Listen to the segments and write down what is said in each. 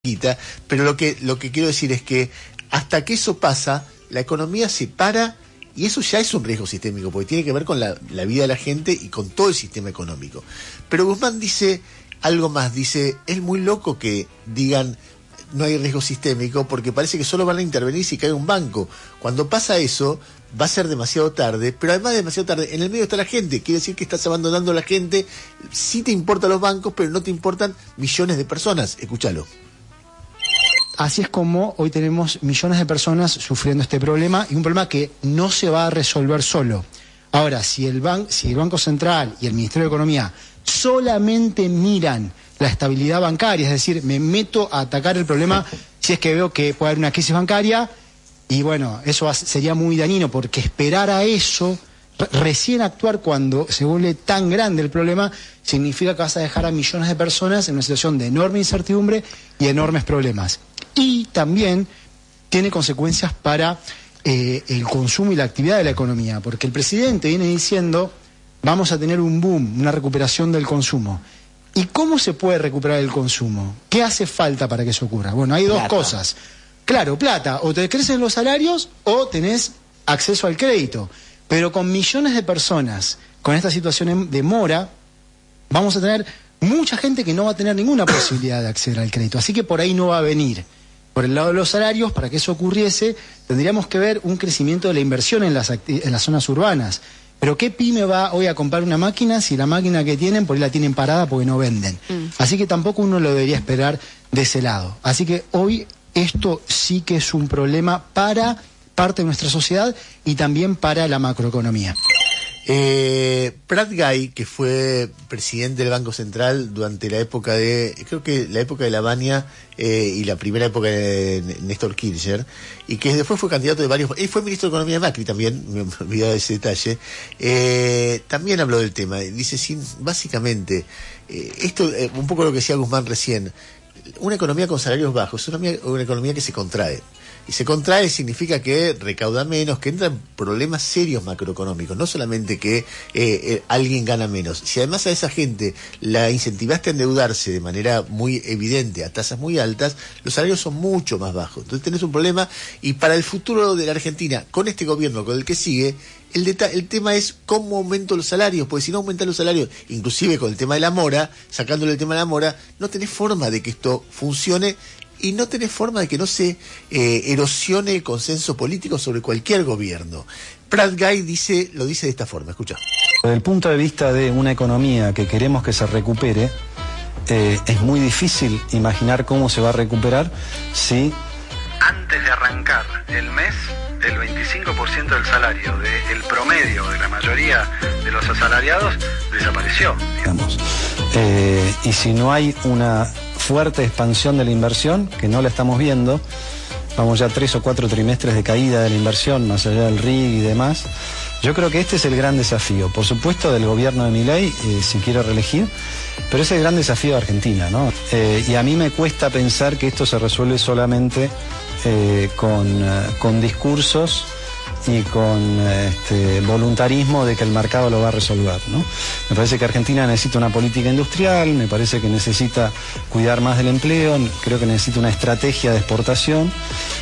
pero lo que quiero decir es que hasta que eso pasa, la economía se para y eso ya es un riesgo sistémico, porque tiene que ver con la vida de la gente y con todo el sistema económico. Pero Guzmán dice algo más, dice, es muy loco que digan no hay riesgo sistémico, porque parece que solo van a intervenir si cae un banco. Cuando pasa eso, va a ser demasiado tarde, pero además de demasiado tarde, en el medio está la gente, quiere decir que estás abandonando a la gente, sí te importan los bancos, pero no te importan millones de personas. Escúchalo. Así es como hoy tenemos millones de personas sufriendo este problema, y un problema que no se va a resolver solo. Ahora, si el Banco Central y el Ministerio de Economía solamente miran la estabilidad bancaria, es decir, me meto a atacar el problema si es que veo que puede haber una crisis bancaria, y bueno, eso sería muy dañino, porque esperar a eso, recién actuar cuando se vuelve tan grande el problema, significa que vas a dejar a millones de personas en una situación de enorme incertidumbre y enormes problemas. Y también tiene consecuencias para el consumo y la actividad de la economía, porque el presidente viene diciendo vamos a tener un boom, una recuperación del consumo. ¿Y cómo se puede recuperar el consumo? ¿Qué hace falta para que eso ocurra? Bueno, hay dos cosas. Claro, plata, o te crecen los salarios o tenés acceso al crédito. Pero con millones de personas con esta situación de mora, vamos a tener mucha gente que no va a tener ninguna posibilidad de acceder al crédito. Así que por ahí no va a venir. Por el lado de los salarios, para que eso ocurriese, tendríamos que ver un crecimiento de la inversión en las zonas urbanas. Pero ¿qué pyme va hoy a comprar una máquina si la máquina que tienen, por ahí la tienen parada porque no venden? Así que tampoco uno lo debería esperar de ese lado. Así que hoy esto sí que es un problema para parte de nuestra sociedad y también para la macroeconomía. Prat Gai, que fue presidente del Banco Central durante la época creo que la época de Lavagna y la primera época de Néstor Kirchner, y que después fue candidato de varios, él fue ministro de Economía de Macri también, me olvidaba de ese detalle, también habló del tema, dice, básicamente, esto, un poco lo que decía Guzmán recién, una economía con salarios bajos es una economía que se contrae. Y se contrae significa que recauda menos, que entran problemas serios macroeconómicos, no solamente que alguien gana menos. Si además a esa gente la incentivaste a endeudarse de manera muy evidente a tasas muy altas, los salarios son mucho más bajos. Entonces tenés un problema, y para el futuro de la Argentina, con este gobierno, con el que sigue, el tema es cómo aumento los salarios, porque si no aumentan los salarios, inclusive con el tema de la mora, sacándole el tema de la mora, no tenés forma de que esto funcione. Y no tenés forma de que no se erosione el consenso político sobre cualquier gobierno. Prat Gai lo dice de esta forma, escucha. Desde el punto de vista de una economía que queremos que se recupere, es muy difícil imaginar cómo se va a recuperar si antes de arrancar el mes, el 25% del salario del promedio de la mayoría de los asalariados desapareció, digamos. Y si no hay una fuerte expansión de la inversión, que no la estamos viendo, vamos ya 3 o 4 trimestres de caída de la inversión, más allá del RIG y demás. Yo creo que este es el gran desafío, por supuesto del gobierno de Milei, si quiere reelegir, pero es el gran desafío de Argentina, ¿no? Y a mí me cuesta pensar que esto se resuelve solamente con discursos y con voluntarismo de que el mercado lo va a resolver, ¿no? Me parece que Argentina necesita una política industrial, me parece que necesita cuidar más del empleo, creo que necesita una estrategia de exportación,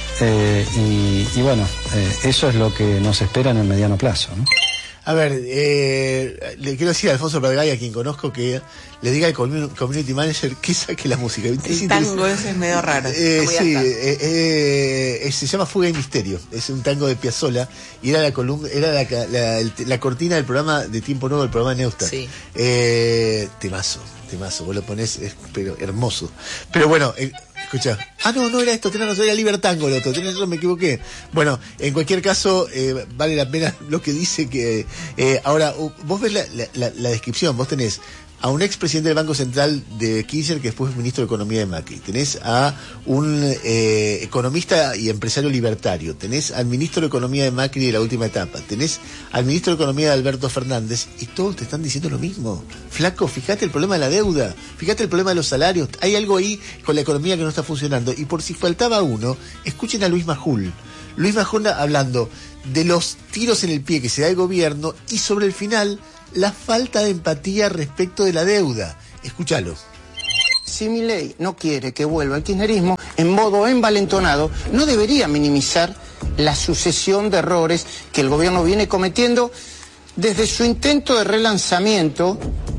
y bueno, eso es lo que nos espera en el mediano plazo, ¿no? A ver, le quiero decir a Alfonso Prat Gai, a quien conozco, que le diga al community manager que saque la música. El tango ese es medio raro. Sí, se llama Fuga y Misterio. Es un tango de Piazzolla y era la cortina del programa de Tiempo Nuevo, el programa de Neusta. Sí. Temazo, vos lo ponés, pero hermoso. Pero bueno, escuchá. No era esto, era Libertango el otro, me equivoqué. Bueno, en cualquier caso, vale la pena lo que dice que... ahora, vos ves la descripción, vos tenés a un expresidente del Banco Central de Kirchner, que después es ministro de Economía de Macri, tenés a un economista y empresario libertario, tenés al ministro de Economía de Macri de la última etapa, tenés al ministro de Economía de Alberto Fernández, y todos te están diciendo lo mismo. Flaco, fíjate el problema de la deuda, fíjate el problema de los salarios, hay algo ahí con la economía que no está funcionando, y por si faltaba uno, escuchen a Luis Majul. Luis Majul hablando de los tiros en el pie que se da el gobierno, y sobre el final, la falta de empatía respecto de la deuda. Escúchalo. Si Milei no quiere que vuelva el kirchnerismo, en modo envalentonado, no debería minimizar la sucesión de errores que el gobierno viene cometiendo desde su intento de relanzamiento,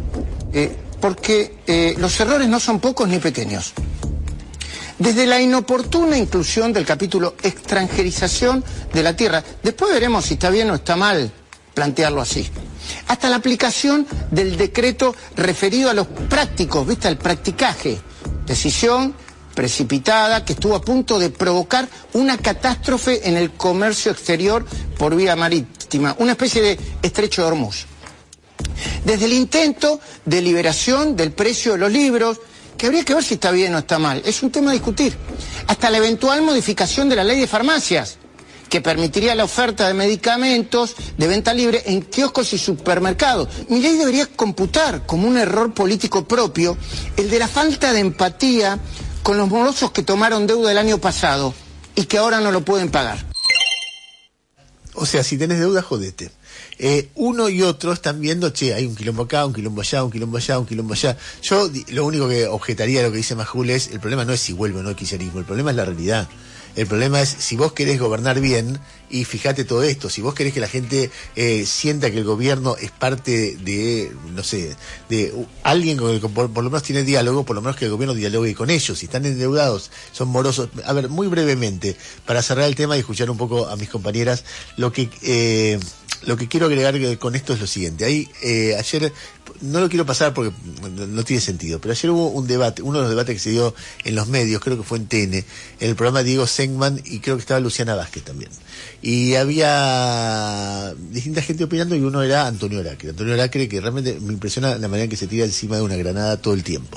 porque los errores no son pocos ni pequeños. Desde la inoportuna inclusión del capítulo extranjerización de la tierra, después veremos si está bien o está mal plantearlo así, hasta la aplicación del decreto referido a los prácticos, ¿viste? Al practicaje, decisión precipitada que estuvo a punto de provocar una catástrofe en el comercio exterior por vía marítima, una especie de estrecho de Hormuz. Desde el intento de liberación del precio de los libros, que habría que ver si está bien o está mal, es un tema a discutir, hasta la eventual modificación de la ley de farmacias, que permitiría la oferta de medicamentos de venta libre en kioscos y supermercados. Milei debería computar como un error político propio el de la falta de empatía con los morosos que tomaron deuda el año pasado y que ahora no lo pueden pagar. O sea, si tenés deuda, jodete. Uno y otro están viendo, che, hay un quilombo acá, un quilombo allá, un quilombo allá, un quilombo allá. Yo lo único que objetaría a lo que dice Majul es, el problema no es si vuelve o no el kirchnerismo, el problema es la realidad. El problema es, si vos querés gobernar bien, y fíjate todo esto, si vos querés que la gente sienta que el gobierno es parte de, no sé, de alguien con el que por lo menos tiene diálogo, por lo menos que el gobierno dialogue con ellos. Si están endeudados, son morosos. A ver, muy brevemente, para cerrar el tema y escuchar un poco a mis compañeras, lo que quiero agregar con esto es lo siguiente. Ayer, no lo quiero pasar porque no tiene sentido, pero ayer hubo un debate, uno de los debates que se dio en los medios, creo que fue en TN, en el programa de Diego Senkman, y creo que estaba Luciana Vázquez también. Y había distinta gente opinando, y uno era Antonio Lacre. Antonio Lacre, que realmente me impresiona la manera en que se tira encima de una granada todo el tiempo.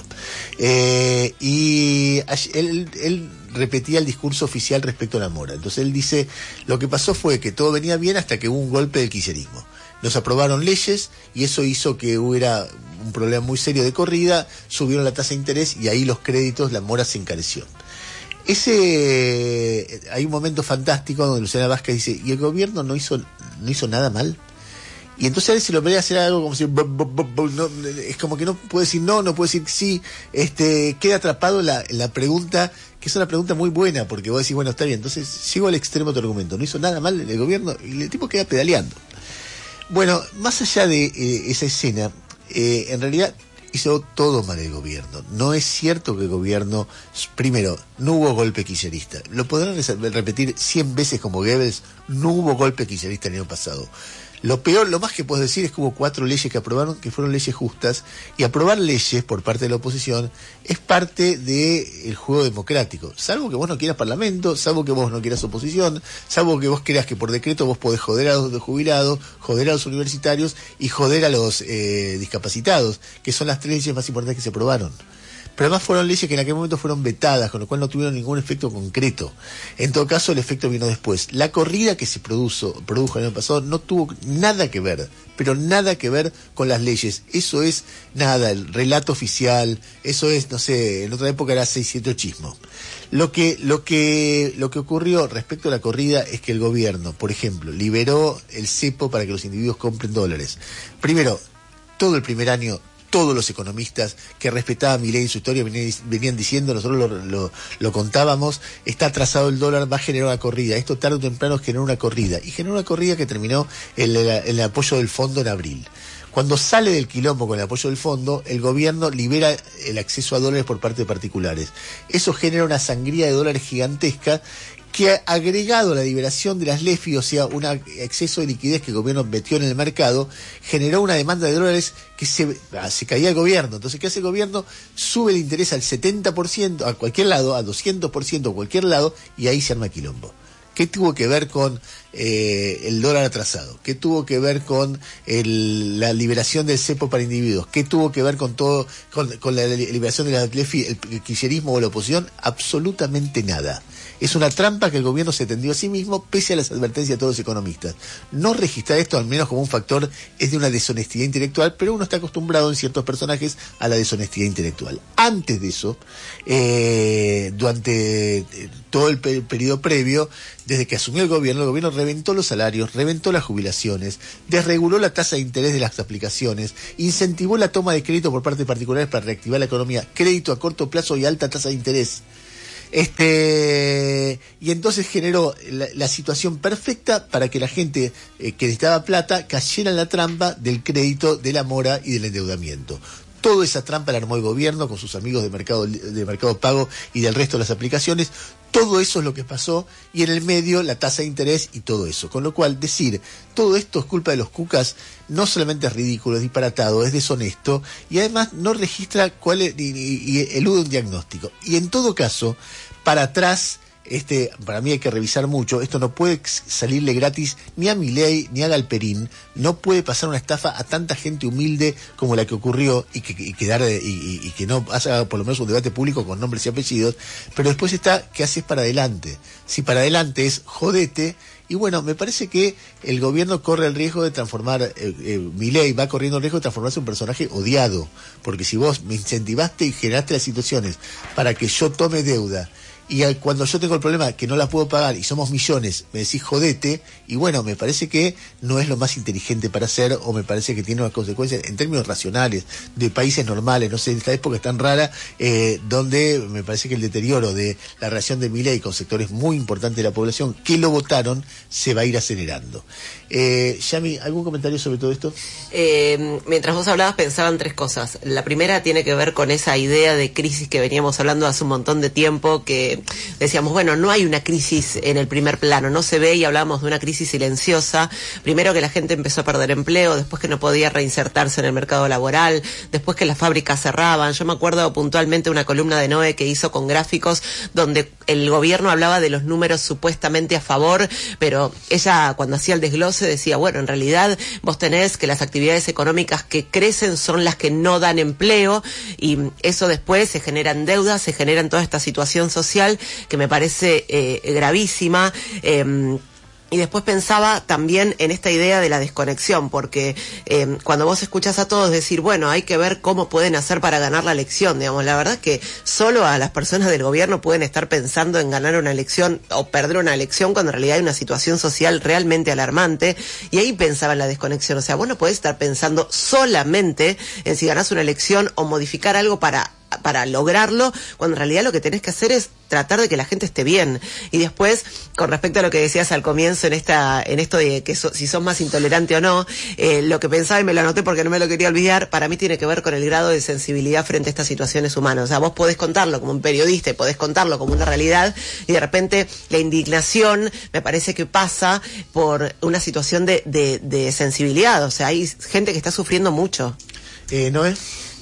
Y él repetía el discurso oficial respecto a la mora. Entonces él dice, lo que pasó fue que todo venía bien hasta que hubo un golpe del kirchnerismo. Nos aprobaron leyes y eso hizo que hubiera un problema muy serio de corrida, subieron la tasa de interés y ahí los créditos, la mora se encareció. Hay un momento fantástico donde Luciana Vázquez dice, ¿y el gobierno no hizo nada mal? Y entonces a él se lo podría hacer algo como si no, es como que no puede decir no puede decir sí, queda atrapado en la pregunta, que es una pregunta muy buena, porque vos decís, bueno, está bien, entonces llego al extremo de tu argumento, no hizo nada mal el gobierno, y el tipo queda pedaleando. Bueno, más allá de esa escena, en realidad hizo todo mal el gobierno. No es cierto que el gobierno, primero, no hubo golpe kirchnerista. Lo podrán repetir 100 veces como Goebbels, no hubo golpe kirchnerista el año pasado. Lo peor, lo más que puedo decir es que hubo 4 leyes que aprobaron, que fueron leyes justas, y aprobar leyes por parte de la oposición es parte del juego democrático. Salvo que vos no quieras parlamento, salvo que vos no quieras oposición, salvo que vos creas que por decreto vos podés joder a los jubilados, joder a los universitarios y joder a los discapacitados, que son las 3 leyes más importantes que se aprobaron. Pero además fueron leyes que en aquel momento fueron vetadas, con lo cual no tuvieron ningún efecto concreto. En todo caso, el efecto vino después. La corrida que se produjo el año pasado no tuvo nada que ver, pero nada que ver con las leyes. Eso es nada, el relato oficial, eso es, no sé, en otra época era 6-7 Lo que ocurrió respecto a la corrida es que el gobierno, por ejemplo, liberó el cepo para que los individuos compren dólares. Primero, todo el primer año, todos los economistas que respetaban Milei y su historia venían diciendo, nosotros lo contábamos, está atrasado el dólar, va a generar una corrida. Esto tarde o temprano generó una corrida. Y generó una corrida que terminó el apoyo del fondo en abril. Cuando sale del quilombo con el apoyo del fondo, el gobierno libera el acceso a dólares por parte de particulares. Eso genera una sangría de dólares gigantesca que, agregado a la liberación de las LEFI, o sea, un exceso de liquidez que el gobierno metió en el mercado, generó una demanda de dólares que se caía el gobierno. Entonces, ¿qué hace el gobierno? Sube el interés al 70%, a cualquier lado, al 200%, a cualquier lado, y ahí se arma quilombo. ¿Qué tuvo que ver con el dólar atrasado? ¿Qué tuvo que ver con la liberación del cepo para individuos? ¿Qué tuvo que ver con la liberación de la LEFI, el kirchnerismo o la oposición? Absolutamente nada. Es una trampa que el gobierno se tendió a sí mismo, pese a las advertencias de todos los economistas. No registrar esto, al menos como un factor, es de una deshonestidad intelectual, pero uno está acostumbrado en ciertos personajes a la deshonestidad intelectual. Antes de eso, durante todo el periodo previo, desde que asumió el gobierno reventó los salarios, reventó las jubilaciones, desreguló la tasa de interés de las aplicaciones, incentivó la toma de crédito por parte de particulares para reactivar la economía, crédito a corto plazo y alta tasa de interés. Y entonces generó la situación perfecta para que la gente que necesitaba plata cayera en la trampa del crédito, de la mora y del endeudamiento. Toda esa trampa la armó el gobierno con sus amigos de Mercado Pago y del resto de las aplicaciones. Todo eso es lo que pasó, y en el medio la tasa de interés y todo eso. Con lo cual, decir todo esto es culpa de los cucas no solamente es ridículo, es disparatado, es deshonesto, y además no registra cuál es, y elude un diagnóstico. Y en todo caso, para atrás, para mí hay que revisar mucho. Esto no puede salirle gratis ni a Milei ni a Galperín. No puede pasar una estafa a tanta gente humilde como la que ocurrió y que no haga por lo menos un debate público con nombres y apellidos. Pero después está qué haces para adelante. Si para adelante es jodete. Y bueno, me parece que el gobierno corre el riesgo de transformar, Milei va corriendo el riesgo de transformarse en un personaje odiado. Porque si vos me incentivaste y generaste las situaciones para que yo tome deuda, y cuando yo tengo el problema que no la puedo pagar y somos millones, me decís jodete, y bueno, me parece que no es lo más inteligente para hacer, o me parece que tiene unas consecuencias en términos racionales, de países normales, no sé, en esta época es tan rara, donde me parece que el deterioro de la relación de Milei con sectores muy importantes de la población que lo votaron, se va a ir acelerando. Yami, ¿algún comentario sobre todo esto? Mientras vos hablabas pensaba en tres cosas. La primera tiene que ver con esa idea de crisis que veníamos hablando hace un montón de tiempo, que decíamos, bueno, no hay una crisis en el primer plano, no se ve, y hablábamos de una crisis silenciosa. Primero que la gente empezó a perder empleo, después que no podía reinsertarse en el mercado laboral, después que las fábricas cerraban. Yo me acuerdo puntualmente una columna de Noé que hizo con gráficos donde el gobierno hablaba de los números supuestamente a favor, pero ella cuando hacía el desglose decía, bueno, en realidad vos tenés que las actividades económicas que crecen son las que no dan empleo, y eso después se generan deudas, se generan toda esta situación social que me parece gravísima. Y después pensaba también en esta idea de la desconexión, porque cuando vos escuchás a todos decir, bueno, hay que ver cómo pueden hacer para ganar la elección, digamos, la verdad es que solo a las personas del gobierno pueden estar pensando en ganar una elección o perder una elección, cuando en realidad hay una situación social realmente alarmante, y ahí pensaba en la desconexión. O sea, vos no podés estar pensando solamente en si ganás una elección o modificar algo para lograrlo, cuando en realidad lo que tenés que hacer es tratar de que la gente esté bien. Y después, con respecto a lo que decías al comienzo en esto de que si sos más intolerante o no, lo que pensaba, y me lo anoté porque no me lo quería olvidar, para mí tiene que ver con el grado de sensibilidad frente a estas situaciones humanas. O sea, vos podés contarlo como un periodista y podés contarlo como una realidad, y de repente la indignación me parece que pasa por una situación de sensibilidad. O sea, hay gente que está sufriendo mucho. ¿Noé?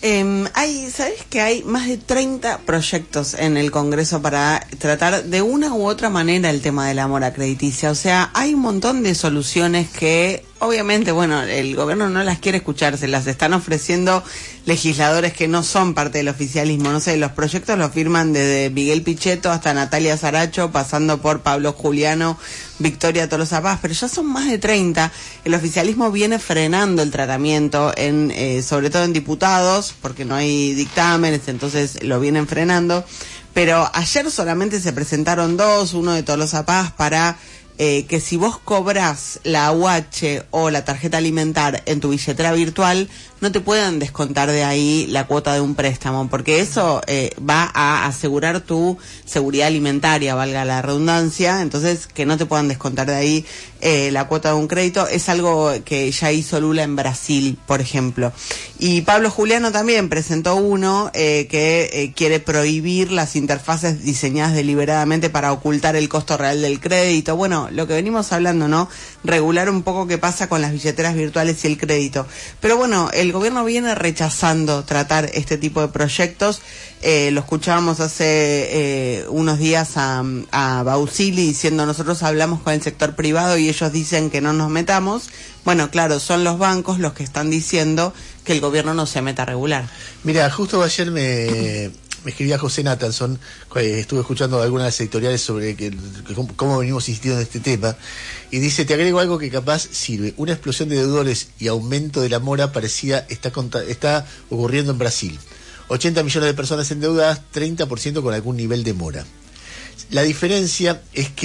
¿Sabes que hay más de 30 proyectos en el Congreso para tratar de una u otra manera el tema de la mora crediticia? O sea, hay un montón de soluciones que obviamente, bueno, el gobierno no las quiere escuchar, se las están ofreciendo legisladores que no son parte del oficialismo. No sé, los proyectos los firman desde Miguel Pichetto hasta Natalia Saracho, pasando por Pablo Juliano, Victoria Tolosa Paz, pero ya son más de 30. El oficialismo viene frenando el tratamiento, sobre todo en diputados, porque no hay dictámenes, entonces lo vienen frenando. Pero ayer solamente se presentaron dos, uno de Tolosa Paz para que si vos cobrás la UH o la tarjeta alimentar en tu billetera virtual, no te puedan descontar de ahí la cuota de un préstamo, porque eso va a asegurar tu seguridad alimentaria, valga la redundancia. Entonces, que no te puedan descontar de ahí la cuota de un crédito es algo que ya hizo Lula en Brasil, por ejemplo. Y Pablo Juliano también presentó uno que quiere prohibir las interfaces diseñadas deliberadamente para ocultar el costo real del crédito. Bueno, lo que venimos hablando, ¿no? Regular un poco qué pasa con las billeteras virtuales y el crédito. Pero bueno, el gobierno viene rechazando tratar este tipo de proyectos. Lo escuchábamos hace unos días a Bausili diciendo, nosotros hablamos con el sector privado y ellos dicen que no nos metamos. Bueno, claro, son los bancos los que están diciendo que el gobierno no se meta a regular. Mira, justo ayer me escribía José Nathanson, estuve escuchando algunas de las editoriales sobre cómo venimos insistiendo en este tema, y dice, te agrego algo que capaz sirve, una explosión de deudores y aumento de la mora parecida está ocurriendo en Brasil. 80 millones de personas endeudadas, 30% con algún nivel de mora. La diferencia es que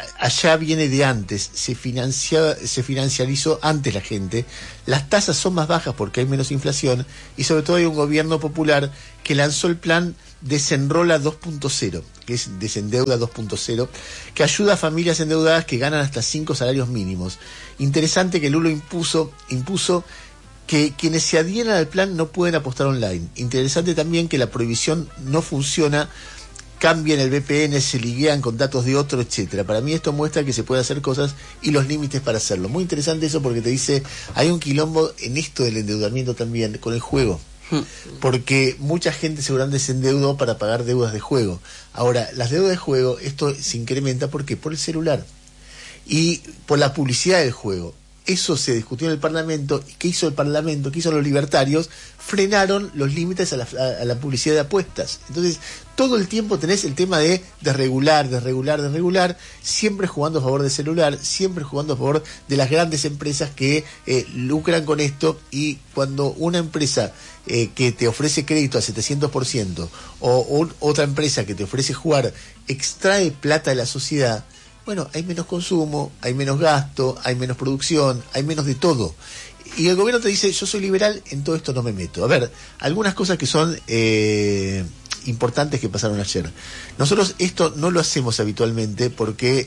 allá viene de antes, se financiarizó antes la gente, las tasas son más bajas porque hay menos inflación y sobre todo hay un gobierno popular que lanzó el plan Desenrola 2.0, que es Desendeuda 2.0, que ayuda a familias endeudadas que ganan hasta 5 salarios mínimos. Interesante que Lulo impuso que quienes se adhieran al plan no pueden apostar online. Interesante también que la prohibición no funciona, cambian el VPN, se liguean con datos de otro, etcétera. Para mí esto muestra que se puede hacer cosas y los límites para hacerlo. Muy interesante eso porque te dice, hay un quilombo en esto del endeudamiento también con el juego. Porque mucha gente seguramente se endeudó para pagar deudas de juego. Ahora, las deudas de juego, esto se incrementa porque por el celular y por la publicidad del juego. Eso se discutió en el Parlamento. ¿Y qué hizo el Parlamento? ¿Qué hizo los libertarios? Frenaron los límites a la publicidad de apuestas. Entonces, todo el tiempo tenés el tema de desregular, siempre jugando a favor del celular, siempre jugando a favor de las grandes empresas que lucran con esto. Y cuando una empresa que te ofrece crédito a 700% o otra empresa que te ofrece jugar extrae plata de la sociedad, bueno, hay menos consumo, hay menos gasto, hay menos producción, hay menos de todo. Y el gobierno te dice, yo soy liberal, en todo esto no me meto. A ver, algunas cosas que son importantes que pasaron ayer. Nosotros esto no lo hacemos habitualmente porque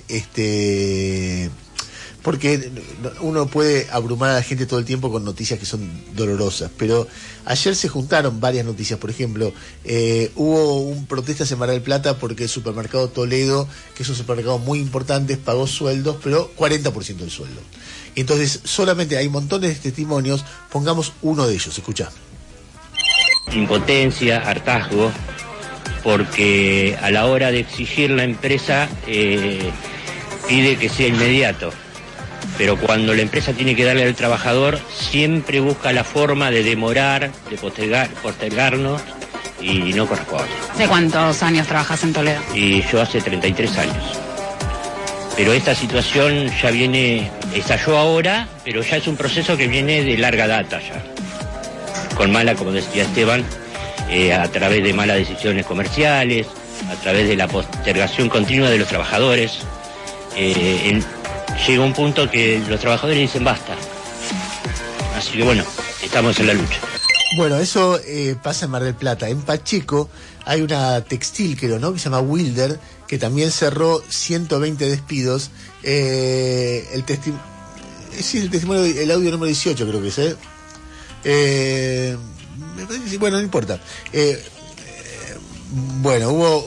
uno puede abrumar a la gente todo el tiempo con noticias que son dolorosas, pero ayer se juntaron varias noticias. Por ejemplo, hubo protestas en Mar del Plata porque el supermercado Toledo, que es un supermercado muy importante, pagó sueldos, pero 40% del sueldo. Y entonces solamente hay montones de testimonios, pongamos uno de ellos, escuchá. Impotencia, hartazgo, porque a la hora de exigir la empresa pide que sea inmediato. Pero cuando la empresa tiene que darle al trabajador, siempre busca la forma de demorar, de postergarnos, y no corresponde. ¿Hace cuántos años trabajas en Toledo? Y yo hace 33 años. Pero esta situación ya estalló ahora, pero ya es un proceso que viene de larga data ya. Con como decía Esteban, a través de malas decisiones comerciales, a través de la postergación continua de los trabajadores, llega un punto que los trabajadores dicen basta. Así que bueno, estamos en la lucha. Bueno, eso pasa en Mar del Plata. En Pacheco hay una textil, creo, ¿no?, que se llama Wilder, que también cerró 120 despidos. El testimonio, el audio número 18 creo que es, me parece que sí, bueno, no importa. Bueno, hubo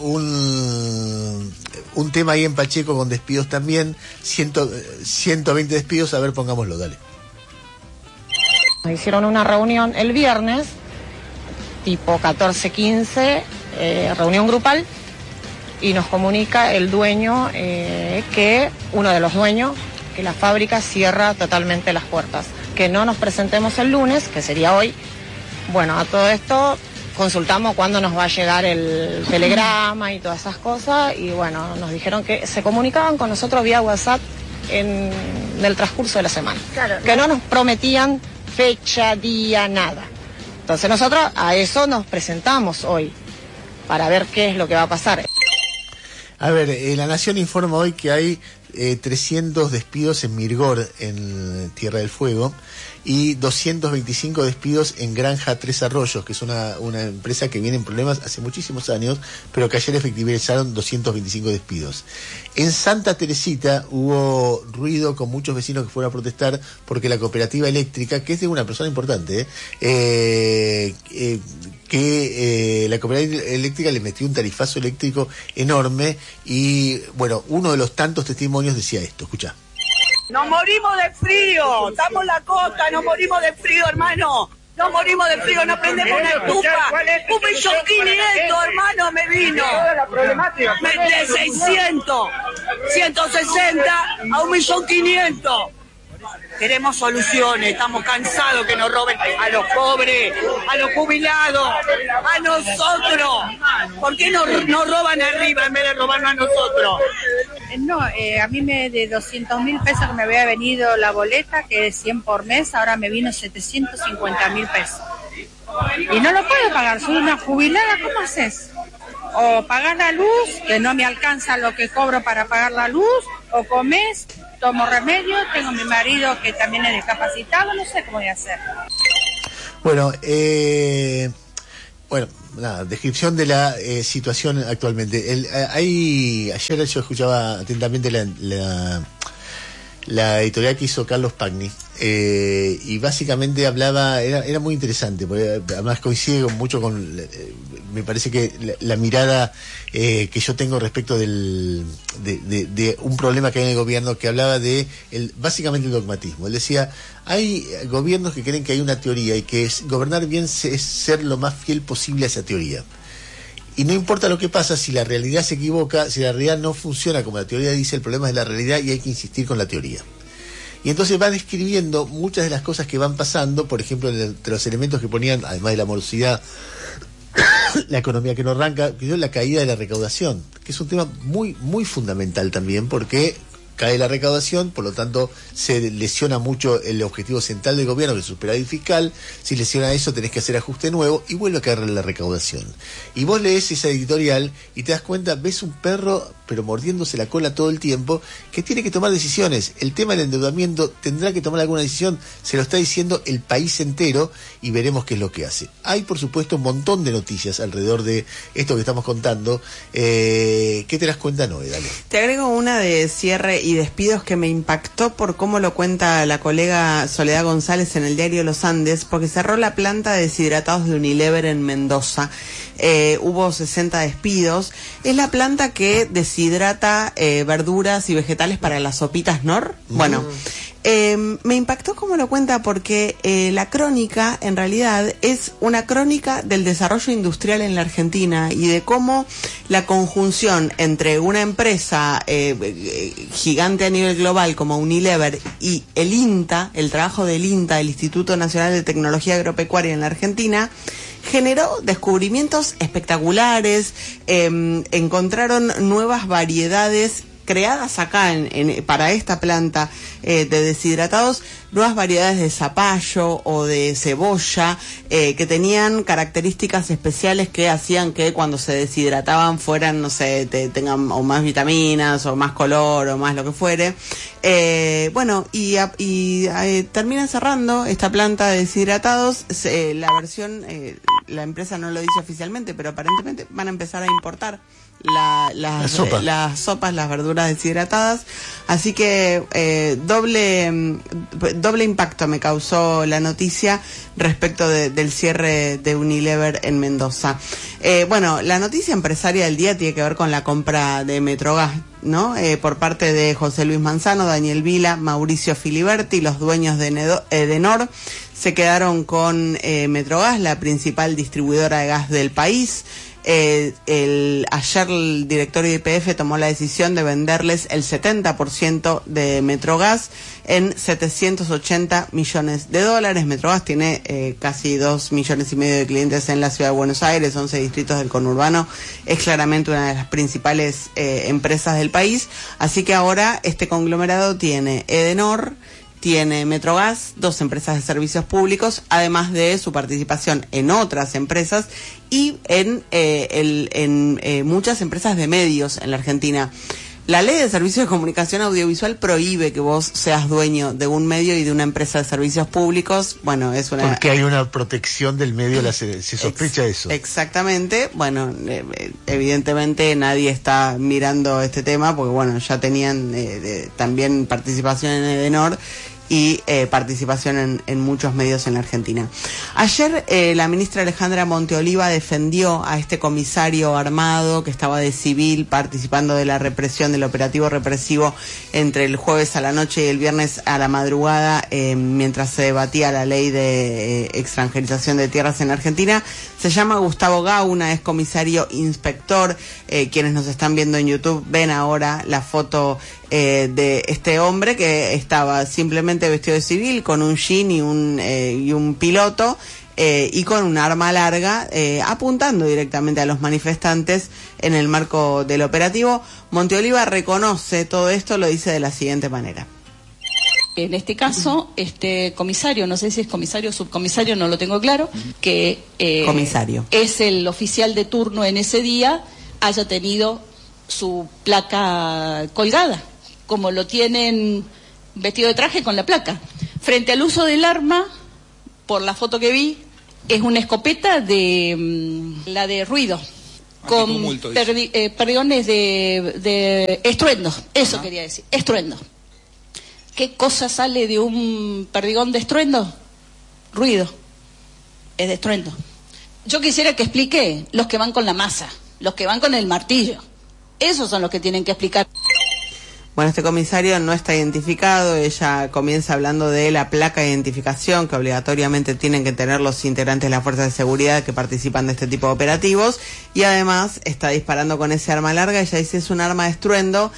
un tema ahí en Pacheco con despidos también, 120 despidos, a ver, pongámoslo, dale. Hicieron una reunión el viernes, tipo 14:15, reunión grupal, y nos comunica el dueño, uno de los dueños, que la fábrica cierra totalmente las puertas, que no nos presentemos el lunes, que sería hoy. Bueno, a todo esto consultamos cuándo nos va a llegar el telegrama y todas esas cosas, y bueno, nos dijeron que se comunicaban con nosotros vía WhatsApp en el transcurso de la semana. Claro, que no nos prometían fecha, día, nada. Entonces nosotros a eso nos presentamos hoy, para ver qué es lo que va a pasar. A ver, La Nación informa hoy que hay 300 despidos en Mirgor, en Tierra del Fuego, y 225 despidos en Granja Tres Arroyos, que es una empresa que viene en problemas hace muchísimos años, pero que ayer efectivizaron 225 despidos. En Santa Teresita hubo ruido con muchos vecinos que fueron a protestar porque la cooperativa eléctrica, que es de una persona importante, la cooperativa eléctrica le metió un tarifazo eléctrico enorme, y bueno, uno de los tantos testimonios decía esto, escuchá. Nos morimos de frío, estamos en la costa, nos morimos de frío, hermano. Nos morimos de frío, no prendemos una estufa. 1.500.000, hermano, me vino. De 600, 160 a 1.500.000. Queremos soluciones, estamos cansados que nos roben a los pobres, a los jubilados, a nosotros. ¿Por qué nos roban arriba en vez de robarnos a nosotros? No, a mí de 200.000 pesos que me había venido la boleta, que es 100 por mes, ahora me vino 750.000 pesos. Y no lo puedo pagar, soy una jubilada, ¿cómo haces? O pagar la luz, que no me alcanza lo que cobro para pagar la luz, o comés, tomo remedio, tengo mi marido que también es discapacitado, no sé cómo voy a hacer. Bueno, nada, descripción de la situación actualmente. Ayer yo escuchaba atentamente la editorial que hizo Carlos Pagni, y básicamente hablaba, era muy interesante, porque además coincide mucho con, me parece que la mirada que yo tengo respecto de un problema que hay en el gobierno, que hablaba de básicamente el dogmatismo. Él decía, hay gobiernos que creen que hay una teoría y que gobernar bien es ser lo más fiel posible a esa teoría. Y no importa lo que pasa, si la realidad se equivoca, si la realidad no funciona como la teoría dice, el problema es la realidad y hay que insistir con la teoría. Y entonces van describiendo muchas de las cosas que van pasando, por ejemplo, entre los elementos que ponían, además de la morosidad, la economía que no arranca, la caída de la recaudación, que es un tema muy, muy fundamental también, porque cae la recaudación, por lo tanto se lesiona mucho el objetivo central del gobierno, que es el superávit fiscal. Si lesiona eso, tenés que hacer ajuste nuevo y vuelve a caer la recaudación. Y vos lees esa editorial y te das cuenta, ves un perro pero mordiéndose la cola todo el tiempo, que tiene que tomar decisiones. El tema del endeudamiento tendrá que tomar alguna decisión, se lo está diciendo el país entero, y veremos qué es lo que hace. Hay, por supuesto, un montón de noticias alrededor de esto que estamos contando. ¿Qué te das cuenta, Noé? Dale. Te agrego una de cierre y despidos que me impactó por cómo lo cuenta la colega Soledad González en el diario Los Andes, porque cerró la planta de deshidratados de Unilever en Mendoza. Hubo 60 despidos. Es la planta que deshidrata verduras y vegetales para las sopitas Knorr. Bueno, me impactó cómo lo cuenta, porque la crónica en realidad es una crónica del desarrollo industrial en la Argentina y de cómo la conjunción entre una empresa gigante a nivel global como Unilever y el INTA, el trabajo del INTA, el Instituto Nacional de Tecnología Agropecuaria en la Argentina, generó descubrimientos espectaculares. Encontraron nuevas variedades creadas acá para esta planta de deshidratados, nuevas variedades de zapallo o de cebolla que tenían características especiales que hacían que cuando se deshidrataban fueran, no sé, tengan o más vitaminas o más color o más lo que fuere. Bueno, y termina cerrando esta planta de deshidratados. La versión, la empresa no lo dice oficialmente, pero aparentemente van a empezar a importar las sopas, las verduras deshidratadas. Así que doble impacto me causó la noticia respecto del cierre de Unilever en Mendoza. Bueno, la noticia empresaria del día tiene que ver con la compra de Metrogas, ¿no? Por parte de José Luis Manzano, Daniel Vila, Mauricio Filiberti, los dueños de Edenor, se quedaron con Metrogas, la principal distribuidora de gas del país. Ayer el directorio de YPF tomó la decisión de venderles el 70% de Metrogas en $780 millones. Metrogas tiene casi 2,5 millones de clientes en la ciudad de Buenos Aires, 11 distritos del conurbano. Es claramente una de las principales empresas del país. Así que ahora este conglomerado tiene Edenor, tiene Metrogas, 2 empresas de servicios públicos, además de su participación en otras empresas y en muchas empresas de medios en la Argentina. La ley de servicios de comunicación audiovisual prohíbe que vos seas dueño de un medio y de una empresa de servicios públicos. Bueno, es una... Porque hay una protección del medio, se sospecha eso. Exactamente. Bueno, evidentemente nadie está mirando este tema, porque bueno, ya tenían también participación en Edenor y participación en muchos medios en la Argentina. Ayer la ministra Alejandra Monteoliva defendió a este comisario armado que estaba de civil participando de la represión, del operativo represivo entre el jueves a la noche y el viernes a la madrugada, mientras se debatía la ley de extranjerización de tierras en Argentina. Se llama Gustavo Gauna, es comisario inspector. Quienes nos están viendo en YouTube ven ahora la foto de este hombre que estaba simplemente vestido de civil con un jean y un piloto y con un arma larga apuntando directamente a los manifestantes en el marco del operativo. Monteoliva reconoce todo esto, lo dice de la siguiente manera. En este caso, este comisario, no sé si es comisario o subcomisario, no lo tengo claro, que comisario es el oficial de turno en ese día, haya tenido su placa colgada. como lo tienen vestido de traje con la placa. Frente al uso del arma, por la foto que vi, es una escopeta de la de ruido, con perdigones de estruendo, eso quería decir, estruendo. ¿Qué cosa sale de un perdigón de estruendo? Ruido, es de estruendo. Yo quisiera que explique los que van con la masa, los que van con el martillo, esos son los que tienen que explicar. Bueno, este comisario no está identificado. Ella comienza hablando de la placa de identificación que obligatoriamente tienen que tener los integrantes de las fuerzas de seguridad que participan de este tipo de operativos, y además está disparando con ese arma larga. Ella dice es un arma de estruendo.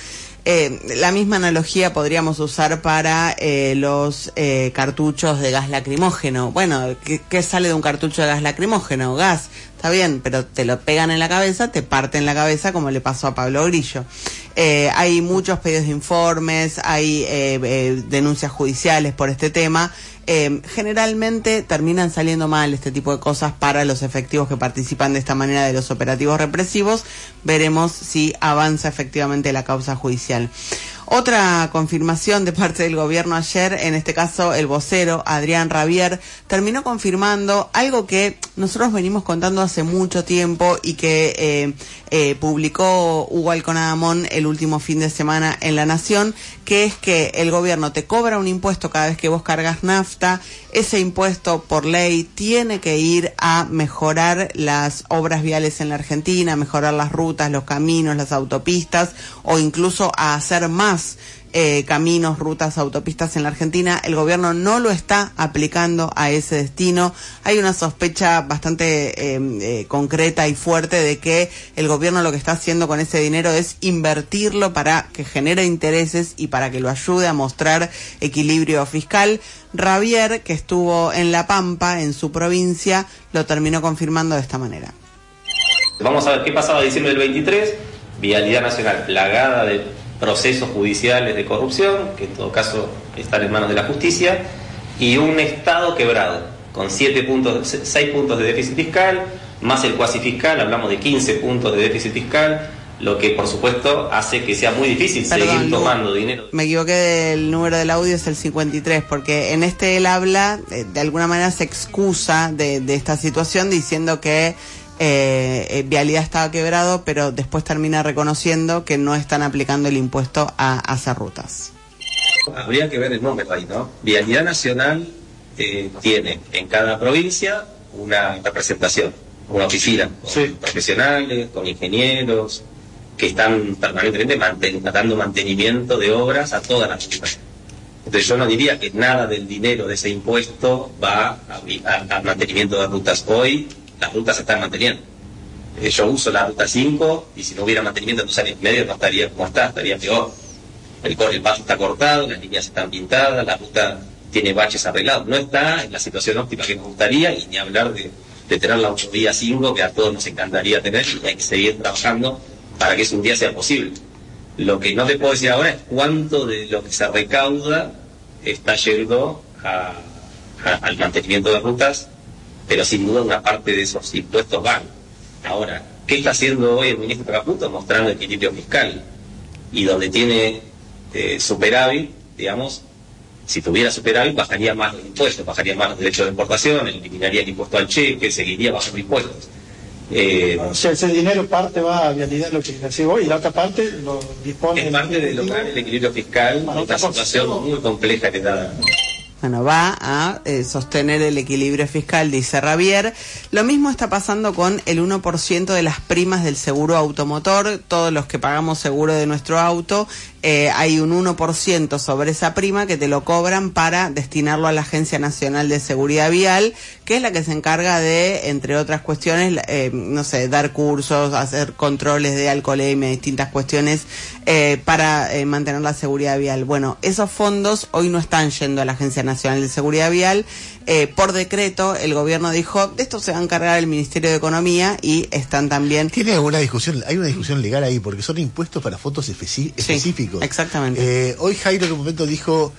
La misma analogía podríamos usar para los cartuchos de gas lacrimógeno. Bueno, ¿qué sale de un cartucho de gas lacrimógeno? Gas. Está bien, pero te lo pegan en la cabeza, te parten la cabeza, como le pasó a Pablo Grillo. Hay muchos pedidos de informes, hay denuncias judiciales por este tema. Generalmente terminan saliendo mal este tipo de cosas para los efectivos que participan de esta manera de los operativos represivos. Veremos si avanza efectivamente la causa judicial. Otra confirmación de parte del gobierno ayer, en este caso el vocero Adrián Rabier, terminó confirmando algo que nosotros venimos contando hace mucho tiempo y que publicó Hugo Alconadamón el último fin de semana en La Nación, que es que el gobierno te cobra un impuesto cada vez que vos cargas nafta. Ese impuesto por ley tiene que ir a mejorar las obras viales en la Argentina, mejorar las rutas, los caminos, las autopistas, o incluso a hacer más caminos, rutas, autopistas en la Argentina. El gobierno no lo está aplicando a ese destino. Hay una sospecha bastante concreta y fuerte de que el gobierno lo que está haciendo con ese dinero es invertirlo para que genere intereses y para que lo ayude a mostrar equilibrio fiscal. Rabier, que estuvo en La Pampa, en su provincia, lo terminó confirmando de esta manera. Vamos a ver qué pasaba en diciembre del 23, Vialidad Nacional plagada de procesos judiciales de corrupción, que en todo caso están en manos de la justicia, y un Estado quebrado, con 6 puntos de déficit fiscal, más el cuasi fiscal, hablamos de 15 puntos de déficit fiscal, lo que por supuesto hace que sea muy difícil seguir tomando dinero. Me equivoqué del número del audio, es el 53, porque en este él habla, de alguna manera se excusa de esta situación diciendo que Vialidad estaba quebrado, pero después termina reconociendo que no están aplicando el impuesto a hacer rutas. Habría que ver el número ahí, ¿no? Vialidad Nacional tiene en cada provincia una representación, una oficina, con profesionales, con ingenieros, que están permanentemente dando mantenimiento de obras a toda la ciudad. Entonces yo no diría que nada del dinero de ese impuesto va a mantenimiento de rutas. Hoy las rutas se están manteniendo. Yo uso la ruta 5 y si no hubiera mantenimiento en 2 años y medio no estaría como está, estaría peor. El paso está cortado, las líneas están pintadas, la ruta tiene baches arreglados. No está en la situación óptima que nos gustaría, y ni hablar de tener la autovía 5, que a todos nos encantaría tener, y hay que seguir trabajando para que eso un día sea posible. Lo que no te puedo decir ahora es cuánto de lo que se recauda está yendo al mantenimiento de rutas, pero sin duda una parte de esos impuestos van. Ahora, ¿qué está haciendo hoy el ministro Caputo? Mostrando equilibrio fiscal. Y donde tiene superávit, digamos, si tuviera superávit bajaría más los impuestos, bajaría más los derechos de exportación, eliminaría el impuesto al cheque, seguiría bajando impuestos. O sea, ese dinero parte va a Vialidad, lo que decía hoy, y la otra parte lo dispone... Es parte de lograr el equilibrio fiscal, una situación muy compleja que da... Bueno, va a sostener el equilibrio fiscal, dice Rabier. Lo mismo está pasando con el 1% de las primas del seguro automotor. Todos los que pagamos seguro de nuestro auto, hay un 1% sobre esa prima que te lo cobran para destinarlo a la Agencia Nacional de Seguridad Vial, que es la que se encarga de, entre otras cuestiones, no sé, dar cursos, hacer controles de alcoholemia, distintas cuestiones para mantener la seguridad vial. Bueno, esos fondos hoy no están yendo a la Agencia Nacional de Seguridad Vial, por decreto el gobierno dijo, de esto se va a encargar el Ministerio de Economía y están también... Hay una discusión legal ahí, porque son impuestos para fotos específicos. Sí, exactamente. Hoy Jairo en un momento dijo,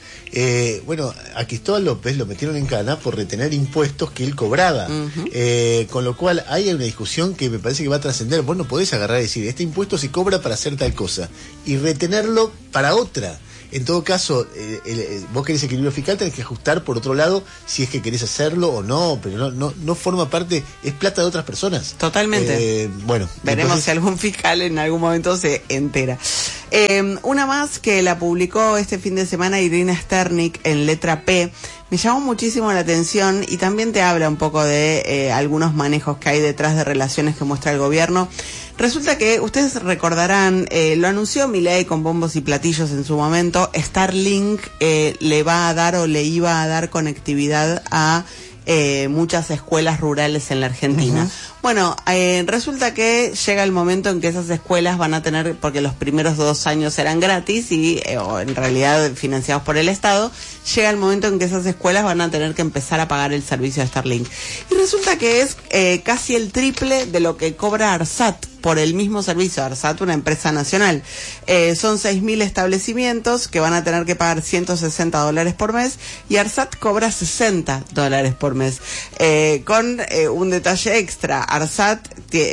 a Cristóbal López lo metieron en cana por retener impuestos que él cobraba. Con lo cual hay una discusión que me parece que va a trascender. Vos no podés agarrar y decir, este impuesto se cobra para hacer tal cosa y retenerlo para otra. En todo caso, vos querés equilibrio fiscal, tenés que ajustar por otro lado si es que querés hacerlo o no, pero no forma parte, es plata de otras personas. Totalmente. Veremos si algún fiscal en algún momento se entera. Una más que la publicó este fin de semana Irina Sternik en Letra P. Me llamó muchísimo la atención y también te habla un poco de algunos manejos que hay detrás de relaciones que muestra el gobierno. Resulta que ustedes recordarán, lo anunció Milei con bombos y platillos en su momento, Starlink le va a dar o le iba a dar conectividad a muchas escuelas rurales en la Argentina. Bueno, resulta que llega el momento en que esas escuelas van a tener, porque los primeros 2 años eran gratis y o en realidad financiados por el Estado, llega el momento en que esas escuelas van a tener que empezar a pagar el servicio de Starlink. Y resulta que es casi el triple de lo que cobra ARSAT por el mismo servicio. ARSAT, una empresa nacional. Son 6.000 establecimientos que van a tener que pagar $160 por mes y ARSAT cobra $60 por mes. Con un detalle extra, ARSAT,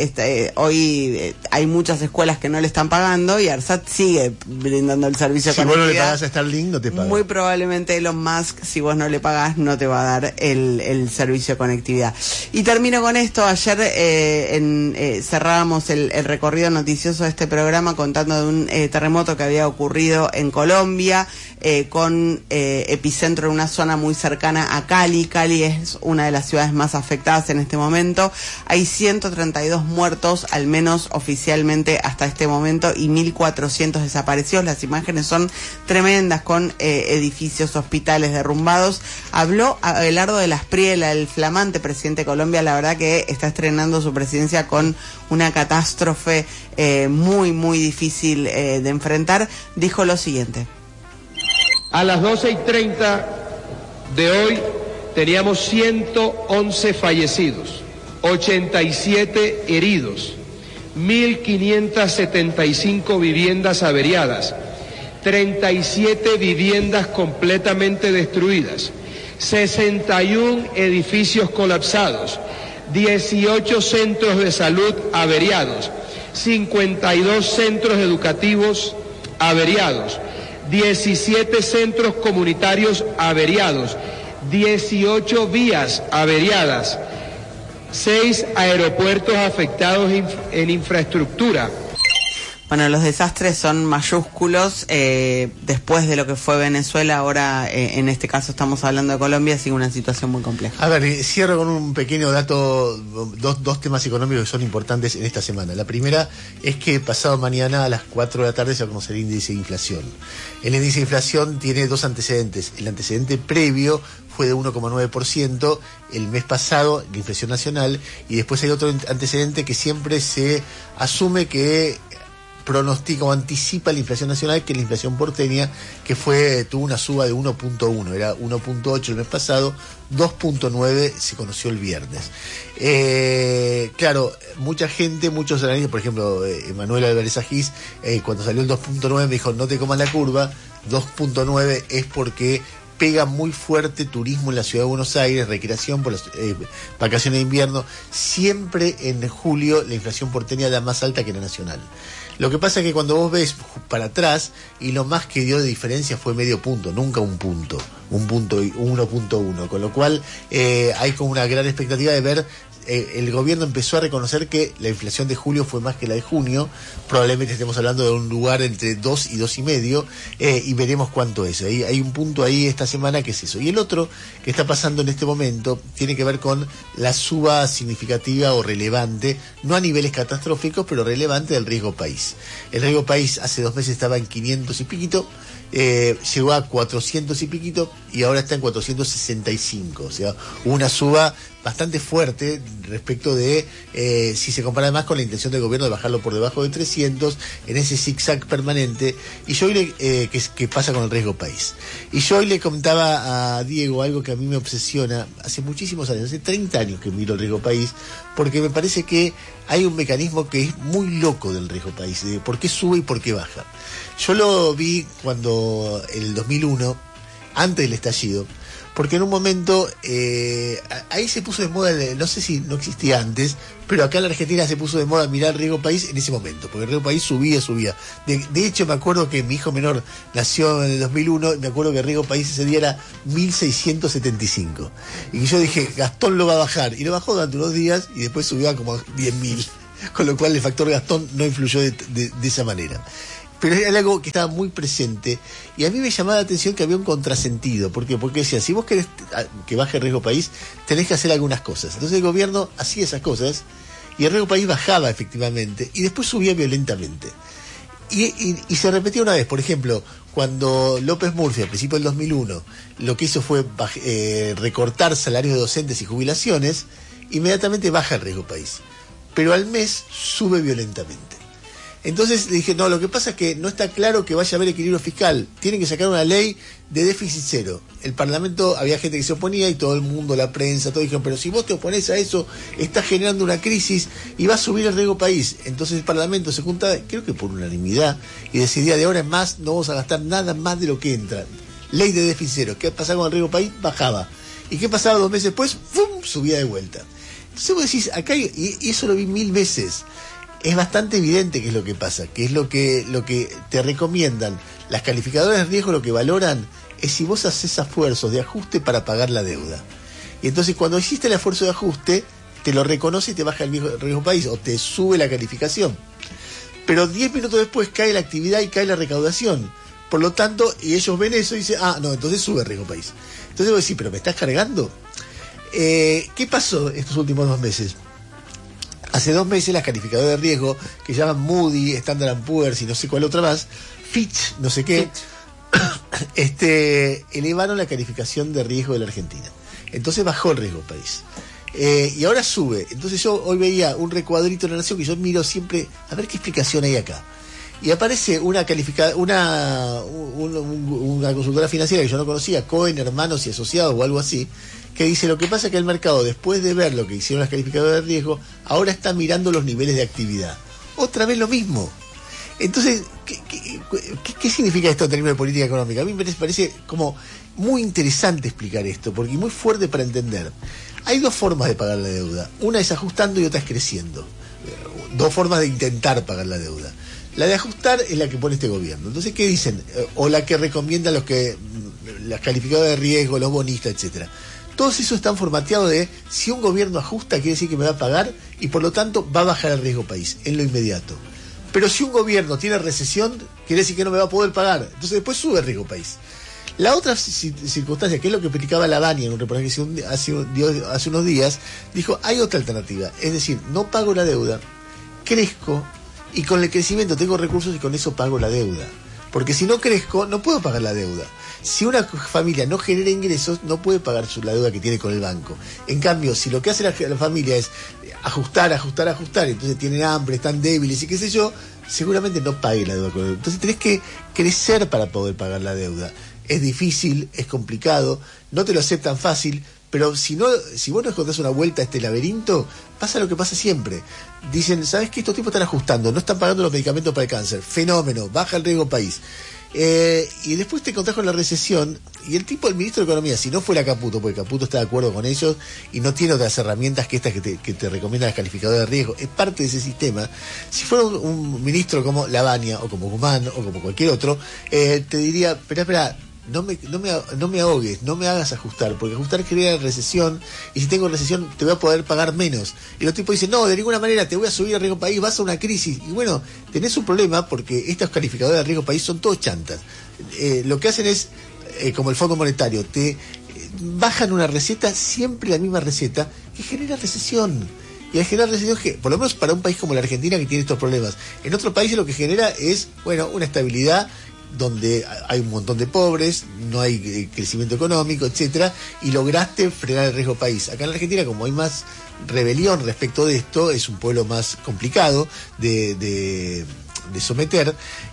hoy hay muchas escuelas que no le están pagando y ARSAT sigue brindando el servicio. Si vos no le pagás a Starlink, no te paga. Muy probablemente Elon Musk, si vos no le pagás, no te va a dar el servicio de conectividad. Y termino con esto. Ayer cerrábamos el recorrido noticioso de este programa contando de un terremoto que había ocurrido en Colombia, con epicentro en una zona muy cercana a Cali. Cali es una de las ciudades más afectadas en este momento. Hay 132 muertos, al menos oficialmente hasta este momento, y 1.400 desaparecidos. Las imágenes son tremendas, con edificios, hospitales derrumbados. Habló Abelardo de la Espriella, el flamante presidente de Colombia. La verdad que está estrenando su presidencia con una catástrofe muy, muy difícil de enfrentar. Dijo lo siguiente. A las 12:30 de hoy teníamos 111 fallecidos, 87 heridos, 1.575 viviendas averiadas, 37 viviendas completamente destruidas, 61 edificios colapsados, 18 centros de salud averiados, 52 centros educativos averiados, 17 centros comunitarios averiados, 18 vías averiadas, 6 aeropuertos afectados en infraestructura. Bueno, los desastres son mayúsculos. Después de lo que fue Venezuela, ahora en este caso estamos hablando de Colombia, sigue una situación muy compleja. A ver, cierro con un pequeño dato, dos temas económicos que son importantes en esta semana. La primera es que pasado mañana a las 4 de la tarde se va a conocer el índice de inflación. El índice de inflación tiene 2 antecedentes. El antecedente previo fue de 1,9% el mes pasado, la inflación nacional, y después hay otro antecedente que siempre se asume que pronostica o anticipa la inflación nacional, que es la inflación porteña, que tuvo una suba de 1.1, era 1.8 el mes pasado, 2.9 se conoció el viernes. Claro, mucha gente, muchos analistas, por ejemplo, Emanuel Álvarez Agis, cuando salió el 2.9 me dijo, no te comas la curva, 2.9 es porque pega muy fuerte turismo en la ciudad de Buenos Aires, recreación por las vacaciones de invierno. Siempre en julio la inflación porteña es la más alta que la nacional. Lo que pasa es que cuando vos ves para atrás, y lo más que dio de diferencia fue medio punto, nunca un punto, 1.1, con lo cual hay como una gran expectativa de ver. El gobierno empezó a reconocer que la inflación de julio fue más que la de junio, probablemente estemos hablando de un lugar entre 2 y 2,5, y veremos cuánto es. Hay un punto ahí esta semana que es eso. Y el otro que está pasando en este momento tiene que ver con la suba significativa o relevante, no a niveles catastróficos, pero relevante del riesgo país. El riesgo país hace 2 meses estaba en 500 y piquito, llegó a 400 y piquito y ahora está en 465, o sea, una suba bastante fuerte respecto de si se compara además con la intención del gobierno de bajarlo por debajo de 300 en ese zigzag permanente. Y yo hoy ¿qué pasa con el riesgo país? Y yo hoy le comentaba a Diego algo que a mí me obsesiona hace muchísimos años, hace 30 años que miro el riesgo país, porque me parece que hay un mecanismo que es muy loco del riesgo país, de por qué sube y por qué baja. Yo lo vi cuando en el 2001, antes del estallido, porque en un momento ahí se puso de moda, no sé si no existía antes, pero acá en la Argentina se puso de moda mirar el riesgo país en ese momento, porque el riesgo país subía. De hecho, me acuerdo que mi hijo menor nació en el 2001, y me acuerdo que el riesgo país ese día era 1.675. Y yo dije, Gastón lo va a bajar, y lo bajó durante unos días, y después subió a como 10.000, con lo cual el factor Gastón no influyó de esa manera. Pero era algo que estaba muy presente, y a mí me llamaba la atención que había un contrasentido. ¿Por qué? Porque decía, si vos querés que baje el riesgo país, tenés que hacer algunas cosas. Entonces el gobierno hacía esas cosas, y el riesgo país bajaba efectivamente, y después subía violentamente. Y se repetía una vez. Por ejemplo, cuando López Murphy, al principio del 2001, lo que hizo fue recortar salarios de docentes y jubilaciones, inmediatamente baja el riesgo país. Pero al mes sube violentamente. Entonces le dije, no, lo que pasa es que no está claro que vaya a haber equilibrio fiscal. Tienen que sacar una ley de déficit cero. El Parlamento, había gente que se oponía, y todo el mundo, la prensa, todos dijeron, pero si vos te oponés a eso, estás generando una crisis y va a subir el riesgo país. Entonces el Parlamento se juntaba, creo que por unanimidad, y decidía, de ahora en más no vamos a gastar nada más de lo que entra. Ley de déficit cero. ¿Qué pasaba con el riesgo país? Bajaba. ¿Y qué pasaba 2 meses después? ¡Fum! Subía de vuelta. Entonces vos decís, acá y eso lo vi 1000 veces. Es bastante evidente qué es lo que pasa, que es lo que te recomiendan las calificadoras de riesgo. Lo que valoran es si vos haces esfuerzos de ajuste para pagar la deuda. Y entonces cuando hiciste el esfuerzo de ajuste, te lo reconoce y te baja el riesgo país, o te sube la calificación. Pero 10 minutos después cae la actividad y cae la recaudación. Por lo tanto, y ellos ven eso y dicen, no, entonces sube el riesgo país. Entonces vos decís, ¿pero me estás cargando? ¿Qué pasó estos últimos 2 meses? Hace 2 meses las calificadoras de riesgo, que llaman Moody, Standard & Poor's y no sé cuál otra más, Fitch, no sé qué, elevaron la calificación de riesgo de la Argentina. Entonces bajó el riesgo país. Y ahora sube. Entonces yo hoy veía un recuadrito en La Nación que yo miro siempre a ver qué explicación hay acá. Y aparece una consultora financiera que yo no conocía, Cohen, Hermanos y Asociados o algo así, que dice, lo que pasa es que el mercado, después de ver lo que hicieron las calificadoras de riesgo, ahora está mirando los niveles de actividad. Otra vez lo mismo. Entonces, ¿qué significa esto en términos de política económica? A mí me parece como muy interesante explicar esto, porque es muy fuerte para entender. Hay 2 formas de pagar la deuda. Una es ajustando y otra es creciendo. 2 formas de intentar pagar la deuda. La de ajustar es la que pone este gobierno. Entonces, ¿qué dicen? O la que recomiendan las calificadoras de riesgo, los bonistas, etcétera. Todos esos están formateados de, si un gobierno ajusta, quiere decir que me va a pagar, y por lo tanto va a bajar el riesgo país, en lo inmediato. Pero si un gobierno tiene recesión, quiere decir que no me va a poder pagar. Entonces después sube el riesgo país. La otra circunstancia, que es lo que explicaba Lavagna en un reportaje que hace unos días, dijo, hay otra alternativa. Es decir, no pago la deuda, crezco, y con el crecimiento tengo recursos y con eso pago la deuda. Porque si no crezco, no puedo pagar la deuda. Si una familia no genera ingresos, no puede pagar la deuda que tiene con el banco. En cambio, si lo que hace la familia es ajustar, entonces tienen hambre, están débiles y qué sé yo, seguramente no pague la deuda con el banco. Entonces tenés que crecer para poder pagar la deuda. Es difícil, es complicado, no te lo aceptan fácil, pero si vos no encontrás una vuelta a este laberinto, pasa lo que pasa siempre. Dicen, ¿sabes qué? Estos tipos están ajustando, no están pagando los medicamentos para el cáncer. Fenómeno, baja el riesgo país. Y después te encontrás con la recesión, y el ministro de Economía, si no fuera Caputo, porque Caputo está de acuerdo con ellos y no tiene otras herramientas que estas que te recomiendan las calificadoras de riesgo, es parte de ese sistema. Si fuera un ministro como Lavagna o como Guzmán o como cualquier otro, te diría, espera, no me ahogues, no me hagas ajustar, porque ajustar crea recesión, y si tengo recesión te voy a poder pagar menos. Y los tipos dicen, no, de ninguna manera, te voy a subir el riesgo país, vas a una crisis. Y bueno, tenés un problema, porque estos calificadores de riesgo país son todos chantas. Lo que hacen es, como el Fondo Monetario, te bajan una receta, siempre la misma receta, que genera recesión. Y al generar recesión, por lo menos para un país como la Argentina, que tiene estos problemas, en otros países lo que genera es, una estabilidad donde hay un montón de pobres, no hay crecimiento económico, etcétera, y lograste frenar el riesgo país. Acá en la Argentina, como hay más rebelión respecto de esto, es un pueblo más complicado de someter,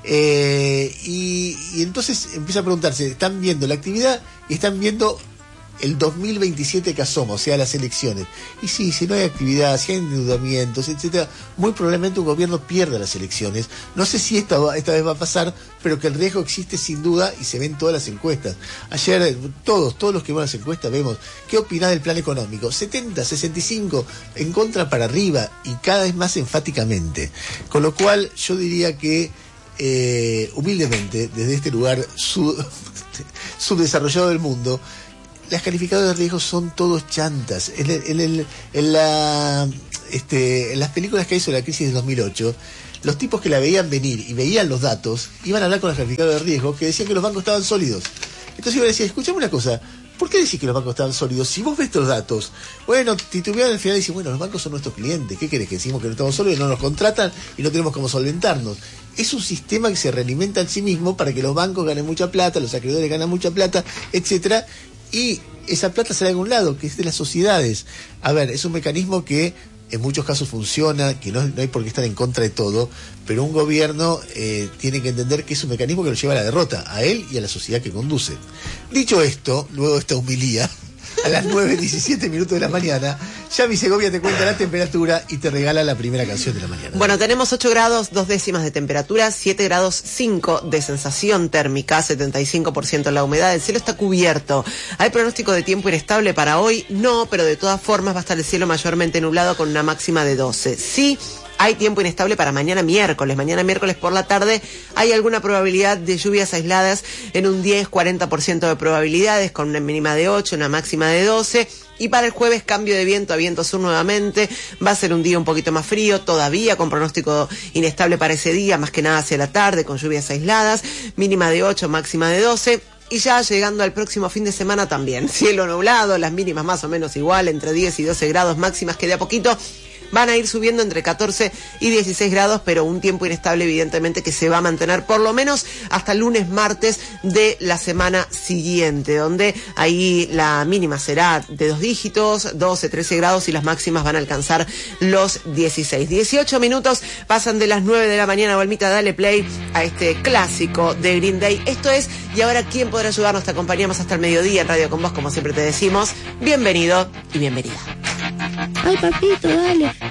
y entonces empieza a preguntarse, están viendo la actividad y están viendo el 2027 que asoma, o sea, las elecciones. Y sí, si no hay actividad, si hay endeudamientos, etcétera, muy probablemente un gobierno pierda las elecciones. No sé si esta vez va a pasar, pero que el riesgo existe sin duda y se ven todas las encuestas. Ayer, todos los que vemos las encuestas vemos qué opinás del plan económico. 70, 65, en contra para arriba y cada vez más enfáticamente. Con lo cual, yo diría que humildemente, desde este lugar subdesarrollado del mundo, las calificadoras de riesgo son todos chantas. En las películas que hay sobre la crisis de 2008, los tipos que la veían venir y veían los datos, iban a hablar con las calificadoras de riesgo que decían que los bancos estaban sólidos. Entonces iban a decir, escuchame una cosa, ¿por qué decís que los bancos estaban sólidos? Si vos ves los datos, bueno, titubean al final y dicen, bueno, los bancos son nuestros clientes, ¿qué querés? Que decimos que no estamos sólidos, no nos contratan y no tenemos cómo solventarnos. Es un sistema que se realimenta en sí mismo para que los bancos ganen mucha plata, los acreedores ganan mucha plata, etcétera, y esa plata sale de algún lado, que es de las sociedades. A ver, es un mecanismo que en muchos casos funciona, que no hay por qué estar en contra de todo, pero un gobierno tiene que entender que es un mecanismo que lo lleva a la derrota, a él y a la sociedad que conduce. Dicho esto, luego de esta humilía, a las 9:17 de la mañana, Yami Segovia te cuenta la temperatura y te regala la primera canción de la mañana. Bueno, tenemos 8 grados, 2 décimas de temperatura, 7 grados 5 de sensación térmica, 75% la humedad, el cielo está cubierto. ¿Hay pronóstico de tiempo inestable para hoy? No, pero de todas formas va a estar el cielo mayormente nublado con una máxima de 12. Sí, hay tiempo inestable para mañana miércoles. Mañana miércoles por la tarde hay alguna probabilidad de lluvias aisladas en un 10-40% de probabilidades, con una mínima de 8, una máxima de 12. Y para el jueves cambio de viento a viento sur nuevamente. Va a ser un día un poquito más frío, todavía con pronóstico inestable para ese día, más que nada hacia la tarde, con lluvias aisladas, mínima de 8, máxima de 12. Y ya llegando al próximo fin de semana también, cielo nublado, las mínimas más o menos igual, entre 10 y 12 grados máximas, que de a poquito van a ir subiendo entre 14 y 16 grados, pero un tiempo inestable evidentemente que se va a mantener por lo menos hasta lunes, martes de la semana siguiente, donde ahí la mínima será de 2 dígitos, 12, 13 grados, y las máximas van a alcanzar los 16. 18 minutos pasan de las 9 de la mañana. Balmita, dale play a este clásico de Green Day. Esto es Y Ahora ¿Quién Podrá Ayudarnos? Te acompañamos hasta el mediodía en Radio Con Vos, como siempre te decimos. Bienvenido y bienvenida. Ay, papito, dale.